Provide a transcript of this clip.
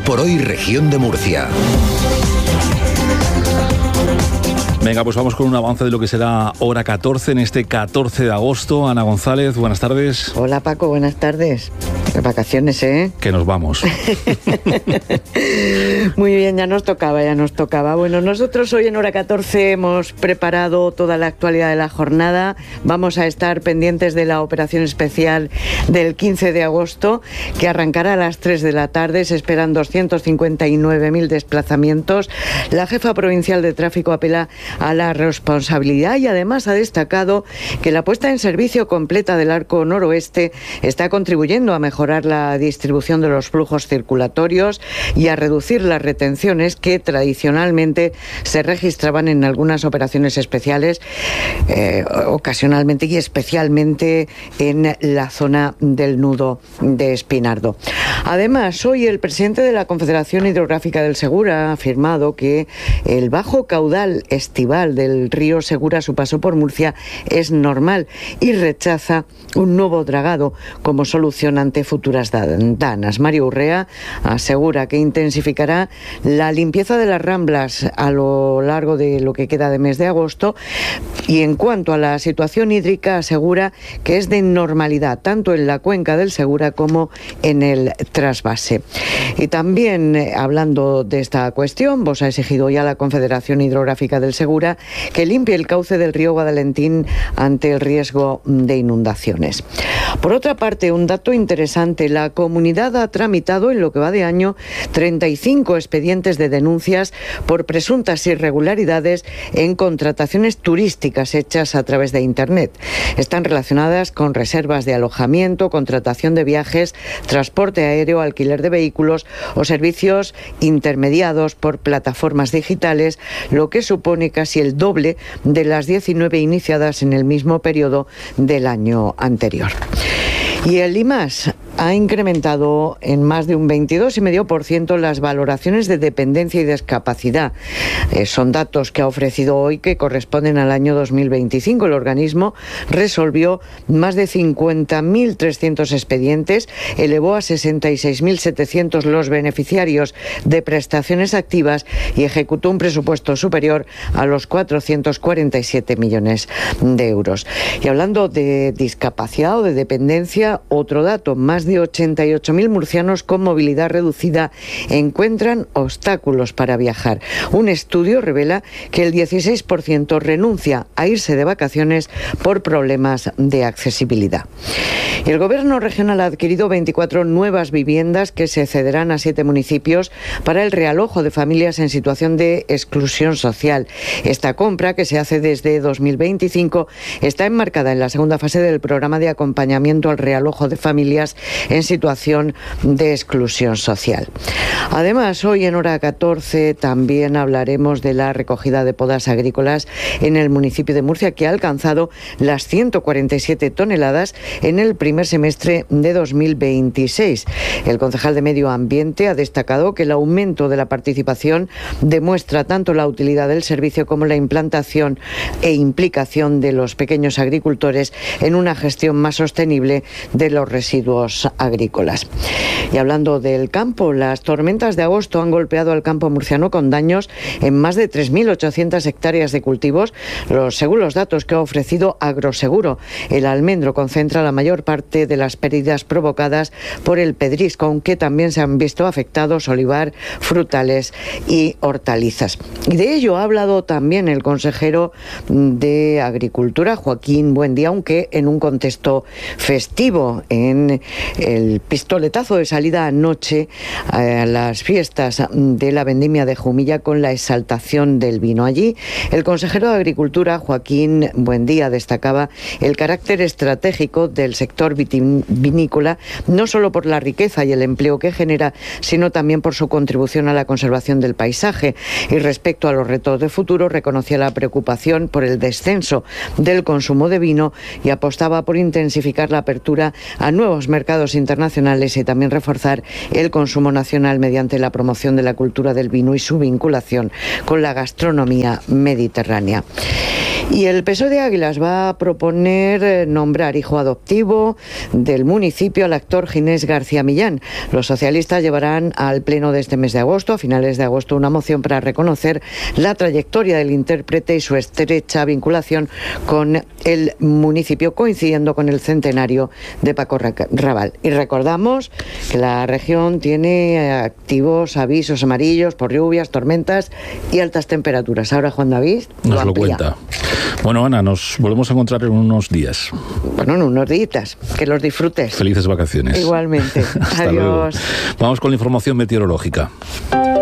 por hoy, región de Murcia. Venga, pues vamos con un avance de lo que será hora 14 en este 14 de agosto. Ana González, buenas tardes. Hola Paco, buenas tardes. De vacaciones, ¿eh? Que nos vamos. Muy bien, ya nos tocaba. Bueno, nosotros hoy en hora 14 hemos preparado toda la actualidad de la jornada. Vamos a estar pendientes de la operación especial del 15 de agosto, que arrancará a las 3 de la tarde. Se esperan 259.000 desplazamientos. La jefa provincial de tráfico apela a la responsabilidad y además ha destacado que la puesta en servicio completa del arco noroeste está contribuyendo a mejorar la distribución de los flujos circulatorios y a reducir las retenciones que tradicionalmente se registraban en algunas operaciones especiales, ocasionalmente y especialmente en la zona del nudo de Espinardo. Además, hoy el presidente de la Confederación Hidrográfica del Segura ha afirmado que el bajo caudal estival del río Segura a su paso por Murcia es normal y rechaza un nuevo dragado como solución ante futuras danas. Mario Urrea asegura que intensificará la limpieza de las ramblas a lo largo de lo que queda de mes de agosto, y en cuanto a la situación hídrica asegura que es de normalidad tanto en la cuenca del Segura como en el trasvase. Y también hablando de esta cuestión, Vox ha exigido ya a la Confederación Hidrográfica del Segura que limpie el cauce del río Guadalentín ante el riesgo de inundaciones. Por otra parte, un dato interesante: la comunidad ha tramitado en lo que va de año 35 expedientes de denuncias por presuntas irregularidades en contrataciones turísticas hechas a través de Internet. Están relacionadas con reservas de alojamiento, contratación de viajes, transporte aéreo, alquiler de vehículos o servicios intermediados por plataformas digitales, lo que supone casi el doble de las 19 iniciadas en el mismo periodo del año anterior. Y el IMAS ha incrementado en más de un 22,5% las valoraciones de dependencia y discapacidad. Son datos que ha ofrecido hoy, que corresponden al año 2025. El organismo resolvió más de 50.300 expedientes, elevó a 66.700 los beneficiarios de prestaciones activas y ejecutó un presupuesto superior a los 447 millones de euros. Y hablando de discapacidad o de dependencia, otro dato: más de 88.000 murcianos con movilidad reducida encuentran obstáculos para viajar. Un estudio revela que el 16% renuncia a irse de vacaciones por problemas de accesibilidad. El Gobierno regional ha adquirido 24 nuevas viviendas que se cederán a 7 municipios para el realojo de familias en situación de exclusión social. Esta compra, que se hace desde 2025, está enmarcada en la segunda fase del programa de acompañamiento al realojo de familias en situación de exclusión social. Además, hoy en hora 14 también hablaremos de la recogida de podas agrícolas en el municipio de Murcia, que ha alcanzado las 147 toneladas en el primer semestre de 2026. El concejal de Medio Ambiente ha destacado que el aumento de la participación demuestra tanto la utilidad del servicio como la implantación e implicación de los pequeños agricultores en una gestión más sostenible de los residuos agrícolas. Y hablando del campo, las tormentas de agosto han golpeado al campo murciano con daños en más de 3.800 hectáreas de cultivos. Según los datos que ha ofrecido Agroseguro, el almendro concentra la mayor parte de las pérdidas provocadas por el pedrisco, aunque también se han visto afectados olivar, frutales y hortalizas. Y de ello ha hablado también el consejero de Agricultura, Joaquín Buendía, aunque en un contexto festivo, en el pistoletazo de salida anoche a las fiestas de la vendimia de Jumilla con la exaltación del vino. Allí, el consejero de Agricultura, Joaquín Buendía, destacaba el carácter estratégico del sector vinícola, no solo por la riqueza y el empleo que genera, sino también por su contribución a la conservación del paisaje. Y respecto a los retos de futuro, reconocía la preocupación por el descenso del consumo de vino y apostaba por intensificar la apertura a nuevos mercados internacionales y también reforzar el consumo nacional mediante la promoción de la cultura del vino y su vinculación con la gastronomía mediterránea. Y el PSOE de Águilas va a proponer nombrar hijo adoptivo del municipio al actor Ginés García Millán. Los socialistas llevarán al pleno de este mes de agosto, a finales de agosto, una moción para reconocer la trayectoria del intérprete y su estrecha vinculación con el municipio, coincidiendo con el centenario de Paco Raval. Y recordamos que la región tiene activos avisos amarillos por lluvias, tormentas y altas temperaturas. Ahora Juan David nos lo cuenta. Bueno, Ana, nos volvemos a encontrar en unos días. Bueno, en unos días. Que los disfrutes. Felices vacaciones. Igualmente. Hasta Adiós. Luego. Vamos con la información meteorológica.